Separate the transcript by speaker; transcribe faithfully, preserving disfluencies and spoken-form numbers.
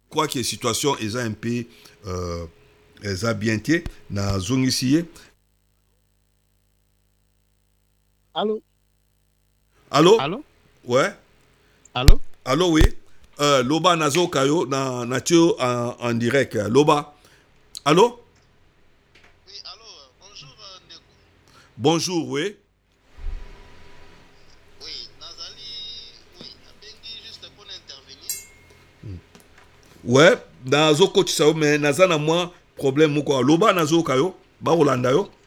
Speaker 1: crois que la situation est un peu euh, est bien té na zone ici.
Speaker 2: Allô?
Speaker 1: Allô?
Speaker 2: Allô?
Speaker 1: Ouais.
Speaker 2: Allô?
Speaker 1: Allô, oui. Euh, Loba Nazo Kayo na nature en, en direct. Loba. Allô?
Speaker 3: Oui, allô, euh, bonjour euh, Ndeko.
Speaker 1: Bonjour, oui.
Speaker 3: Oui, Nazali, oui, Abengi juste pour intervenir.
Speaker 1: Ouais, Nazo coach ça mais nazana moi problème quoi. Loba Nazo Kayo, ba Rolanda yo.